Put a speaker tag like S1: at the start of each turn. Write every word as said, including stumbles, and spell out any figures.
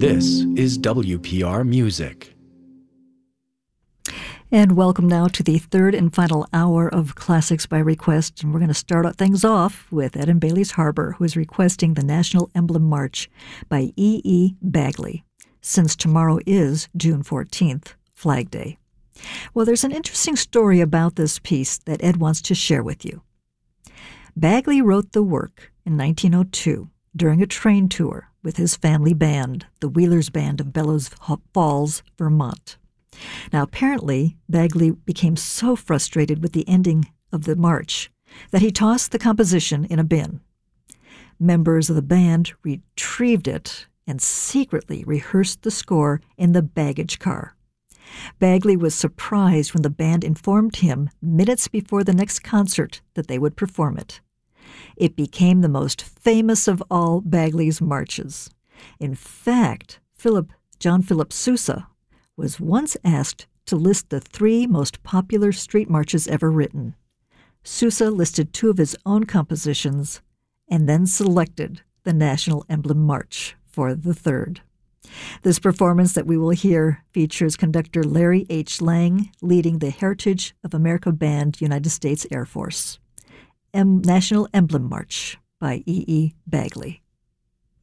S1: This is W P R Music.
S2: And welcome now to the third and final hour of Classics by Request. And we're going to start things off with Ed and Bailey's Harbor, who is requesting the National Emblem March by E E. Bagley, since tomorrow is June fourteenth, Flag Day. Well, there's an interesting story about this piece that Ed wants to share with you. Bagley wrote the work in nineteen oh two during a train tour with his family band, the Wheelers Band of Bellows Falls, Vermont. Now, apparently, Bagley became so frustrated with the ending of the march that he tossed the composition in a bin. Members of the band retrieved it and secretly rehearsed the score in the baggage car. Bagley was surprised when the band informed him minutes before the next concert that they would perform it. It became the most famous of all Bagley's marches. In fact, Philip, John Philip Sousa was once asked to list the three most popular street marches ever written. Sousa listed two of his own compositions and then selected the National Emblem March for the third. This performance that we will hear features conductor Larry H. Lang leading the Heritage of America Band, United States Air Force. M- National Emblem March by E E. Bagley.